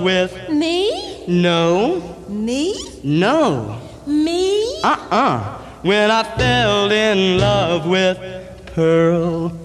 with Me? no, Me? no. Me? When I fell in love with Pearl